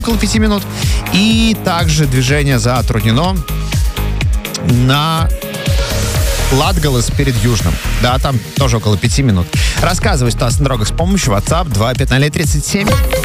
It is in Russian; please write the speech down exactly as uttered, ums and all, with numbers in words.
около пяти минут. И также движение затруднено на Латгалас перед Южным. Да, там тоже около пяти минут. Рассказывай ситуацию на дорогах с помощью WhatsApp два пять ноль тридцать семь.